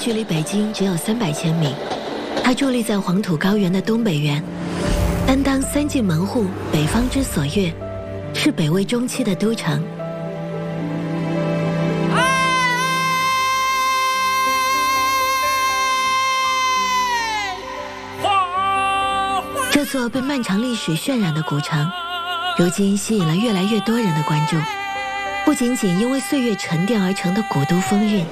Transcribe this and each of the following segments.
距离北京只有300千米，它伫立在黄土高原的东北缘，担当3进门户、北方之所悦，是北魏中期的都城。这座被漫长历史渲染的古城，如今吸引了越来越多人的关注。不仅仅因为岁月沉淀而成的古都风韵，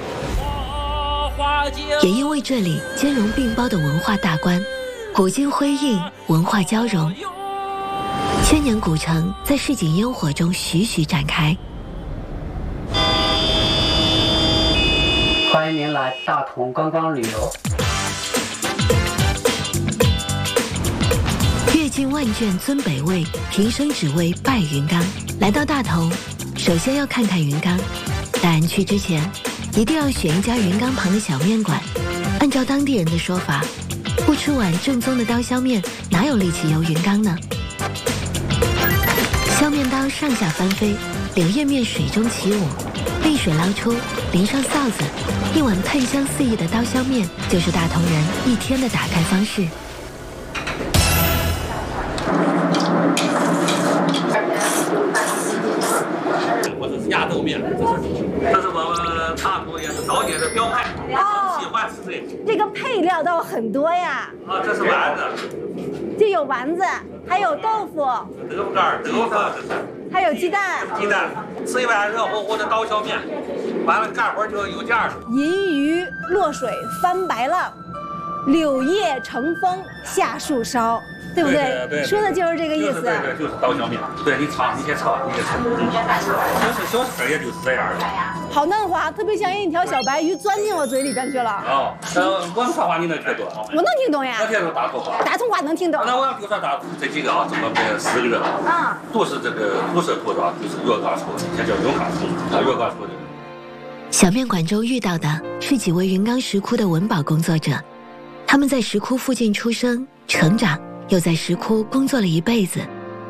也因为这里兼容并包的文化大观，古今辉映，文化交融。千年古城在市井烟火中徐徐展开。 欢迎您来大同观光旅游。 阅尽万卷尊北魏，平生只为拜云冈。来到大同，首先要看看云冈，但去之前一定要选一家云冈旁的小面馆。按照当地人的说法，不吃碗正宗的刀削面，哪有力气游云冈呢？削面刀上下翻飞，柳叶面水中起舞，沥水捞出，淋上臊子，一碗喷香四溢的刀削面，就是大同人一天的打开方式。 压豆面，这是我们大同也是早点的标配，喜欢吃这个。 这个配料倒很多呀。 这是丸子， 这有丸子，还有豆腐， 豆腐干、豆腐， 还有鸡蛋。 鸡蛋，吃一碗热乎乎的刀削面，完了干活就有价了。 银鱼落水翻白浪，柳叶乘风下树梢。对不对？ 对， 说的就是这个意思。 对，就是刀削面。对，你尝，你先尝，你先尝。小吃也就是这样的。 好嫩滑，特别像一条小白鱼钻进我嘴里边去了。 我们说话你能听懂？ 我能听懂呀。 我听懂大同话。 大同话能听懂。 那我要比如说这几个这么10个人都是这个土色土的，就是岳岗出的，先叫永岗出，岳岗出的。 小面馆中遇到的是几位云冈石窟的文保工作者，他们在石窟附近出生、成长。又在石窟工作了一辈子。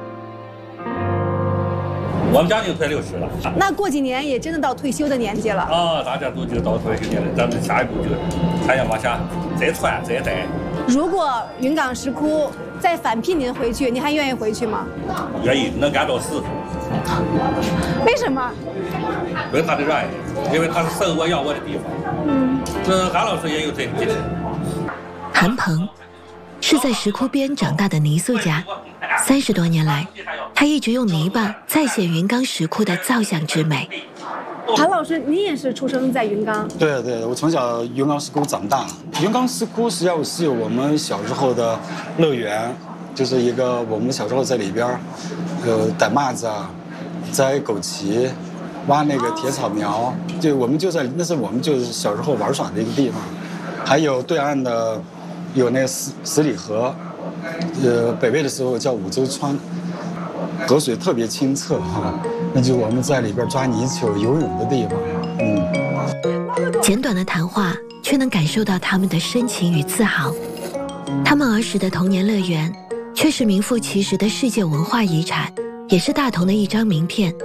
我们家已经快60了， 那过几年也真的到退休的年纪了。 大家都就到退休年了，咱们下一步就还要往下再传再带。 如果云冈石窟再返聘您回去，您还愿意回去吗？ 愿意，能干到死。 为什么？ 为他的热爱，因为他是生我养我的地方。这韩老师也有这个精神。 韩鹏。是在石窟边长大的泥塑家，30多年来，他一直用泥巴再现云冈石窟的造像之美。 韩老师，您也是出生在云冈？ 对，我从小云冈石窟长大。云冈石窟实际上是有我们小时候的乐园，就是一个我们小时候在里边，逮蚂蚱啊，摘枸杞，挖那个铁草苗，那是我们就是小时候玩耍的一个地方。还有对岸的。有那个十里河，北魏的时候叫五洲川，河水特别清澈那就是我们在里边抓泥鳅、游泳的地方。 简短的谈话，却能感受到他们的深情与自豪。他们儿时的童年乐园，却是名副其实的世界文化遗产，也是大同的一张名片。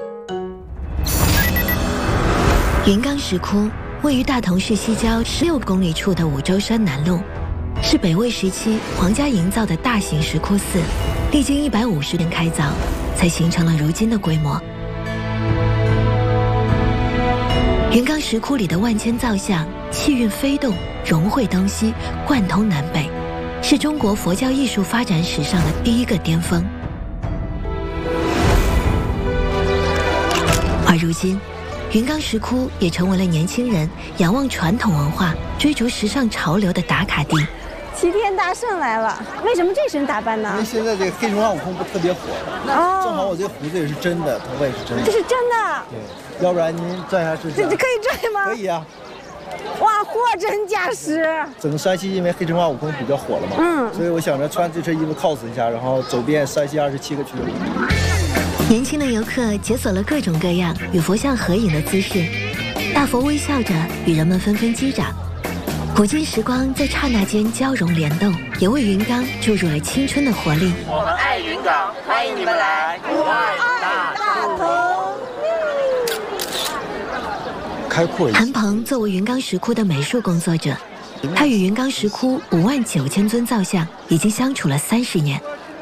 云冈石窟位于大同市西郊16公里处的五洲山南麓。是北魏时期皇家营造的大型石窟寺，历经150年开凿，才形成了如今的规模。云冈石窟里的万千造像，气韵飞动，融汇东西，贯通南北，是中国佛教艺术发展史上的第一个巅峰。而如今，云冈石窟也成为了年轻人仰望传统文化、追逐时尚潮流的打卡地。 齐天大圣来了，为什么这身打扮呢？ 因为现在这个黑熊孙悟空不特别火正好我这胡子也是真的，头发也是真的。 这是真的。 对，要不然您转一下试试。 这可以转吗？ 可以啊。 哇，货真价实。 整个山西因为黑神话悟空比较火了嘛，所以我想着穿这身衣服 cos 一下，然后走遍山西27个区。 年轻的游客解锁了各种各样与佛像合影的姿势，大佛微笑着与人们纷纷击掌。古今时光在刹那间交融联动，也为云冈注入了青春的活力。 我们爱云冈，欢迎你们来，我爱大同。 开阔一些。 韩鹏作为云冈石窟的美术工作者，他与云冈石窟59000尊造像已经相处了30年，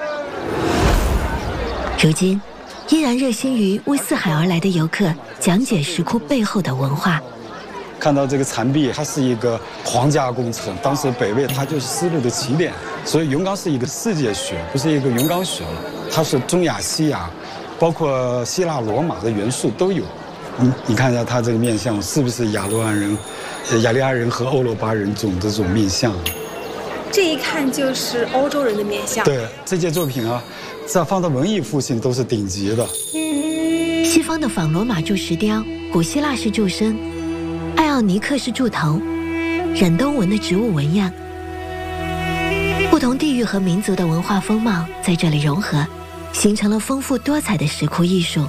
如今依然热心于为四海而来的游客讲解石窟背后的文化。 看到这个残壁，它是一个皇家工程，当时北魏它就是丝路的起点，所以云冈是一个世界学，不是一个云冈学了，它是中亚、西亚，包括希腊、罗马的元素都有。你看一下它这个面相是不是雅利安人和欧罗巴人种的这种面相？ 这一看就是欧洲人的面相。 对，这件作品啊，在放到文艺复兴都是顶级的。 西方的仿罗马铸石雕，古希腊式柱身，爱奥尼克式柱头，忍冬纹的植物纹样，不同地域和民族的文化风貌在这里融合，形成了丰富多彩的石窟艺术。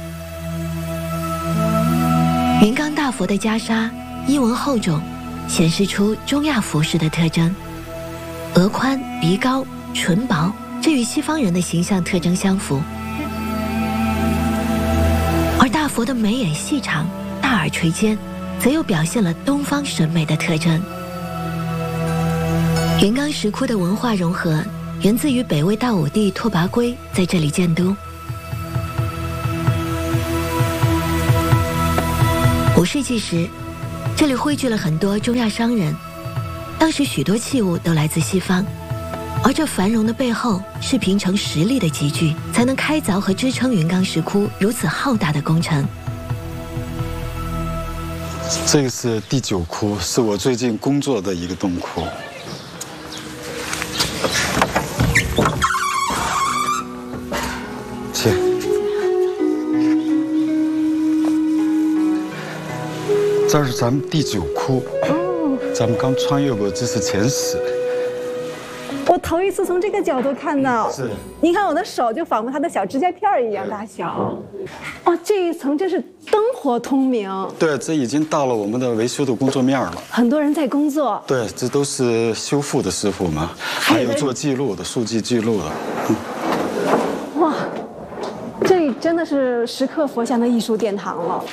云冈大佛的袈裟衣纹厚重，显示出中亚服饰的特征，额宽、鼻高、唇薄，这与西方人的形象特征相符。而大佛的眉眼细长，大耳垂肩，则又表现了东方审美的特征。云冈石窟的文化融合源自于北魏大武帝拓跋圭在这里建都。5世纪时，这里汇聚了很多中亚商人，当时许多器物都来自西方，而这繁荣的背后是凭藉实力的集聚，才能开凿和支撑云冈石窟如此浩大的工程。 这个是第9窟，是我最近工作的一个洞窟。这是咱们第9窟，咱们刚穿越过，这是前室。 我头一次从这个角度看到， 是， 你看我的手就仿佛它的小指甲片一样大小。哦，这一层真是灯火通明。 对，这已经到了我们的维修的工作面了。 很多人在工作。 对，这都是修复的师傅们，还有做记录的、数据记录的。 哇，这里真的是石刻佛像的艺术殿堂了。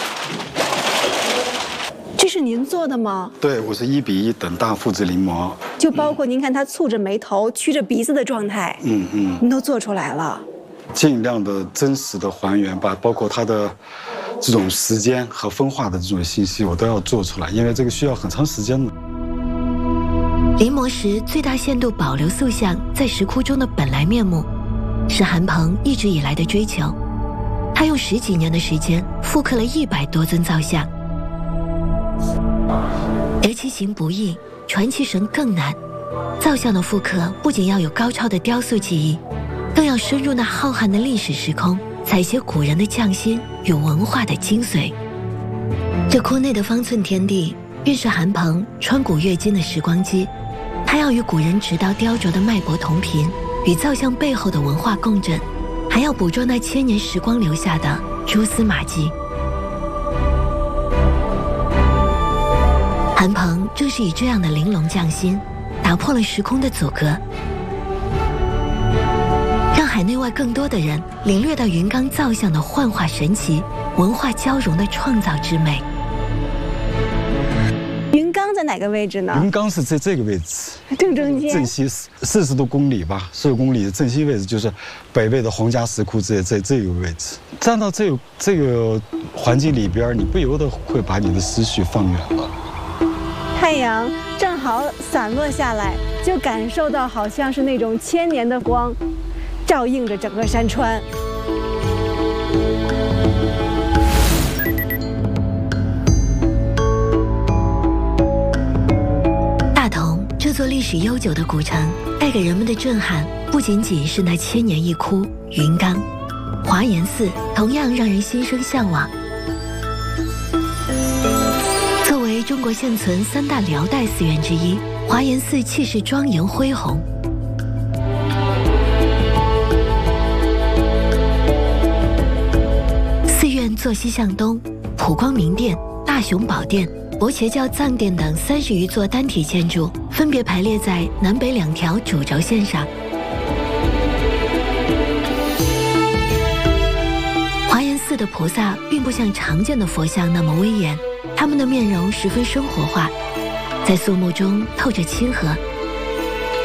这是您做的吗？ 对，我是1比1等大复制临摹， 就包括您看他蹙着眉头、曲着鼻子的状态，您都做出来了， 尽量的真实的还原吧，包括它的这种时间和分化的这种信息，我都要做出来，因为这个需要很长时间的。 临摹时最大限度保留塑像在石窟中的本来面目，是韩鹏一直以来的追求。他用10几年的时间复刻了100多尊造像。而其行不易，传其神更难。造像的复刻不仅要有高超的雕塑技艺，更要深入那浩瀚的历史时空，采撷古人的匠心与文化的精髓。这窟内的方寸天地，便是韩鹏穿古阅今的时光机。他要与古人执刀雕琢的脉搏同频，与造像背后的文化共振，还要捕捉那千年时光留下的蛛丝马迹。韩鹏正是以这样的玲珑匠心，打破了时空的阻隔，让海内外更多的人领略到云冈造像的幻化神奇、文化交融的创造之美。 云冈在哪个位置呢？ 云冈是在这个位置， 正中间， 正西40多公里吧，40公里的正西位置就是北魏的皇家石窟，在这个位置。站到这个环境里边，你不由得会把你的思绪放远了。 太阳正好散落下来，就感受到好像是那种千年的光，照映着整个山川。 大同这座历史悠久的古城，带给人们的震撼不仅仅是那千年一窟云冈，华严寺同样让人心生向往。作为中国现存3大辽代寺院之一，华严寺气势庄严恢宏。寺院坐西向东，普光明殿、大雄宝殿、博伽教藏殿等30余座单体建筑分别排列在南北2条主轴线上。华严寺的菩萨并不像常见的佛像那么威严， 他们的面容十分生活化，在肃穆中透着亲和。